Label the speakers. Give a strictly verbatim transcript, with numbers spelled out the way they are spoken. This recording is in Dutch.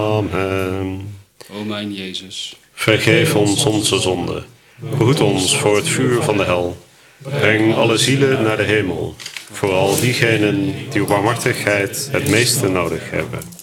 Speaker 1: Amen.
Speaker 2: O mijn Jezus,
Speaker 1: Vergeef ons onze zonden. Behoed ons voor het vuur van de hel. Breng alle zielen naar de hemel. Vooral diegenen die uw barmhartigheid het meeste nodig hebben.